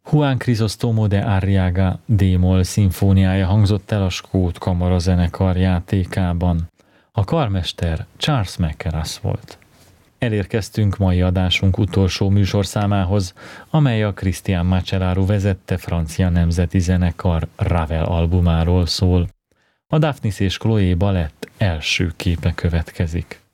Juan Crisóstomo de Arriaga D-moll szimfóniája hangzott el a skót kamarazenekar játékában. A karmester Charles Mackerras volt. Elérkeztünk mai adásunk utolsó műsorszámához, amely a Christian Macellaro vezette francia nemzeti zenekar Ravel albumáról szól. A Daphnis és Chloé balett első képe következik.